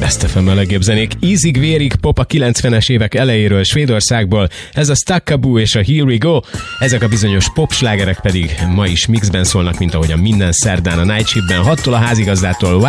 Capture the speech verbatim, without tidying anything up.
Best ef em a legjobb zenék. Ízig-vérig pop a kilencvenes évek elejéről Svédországból. Ez a Stackaboo és a Here We Go. Ezek a bizonyos popslágerek pedig ma is mixben szólnak, mint ahogyan minden szerdán a Night Shiftben, hattól a házigazdától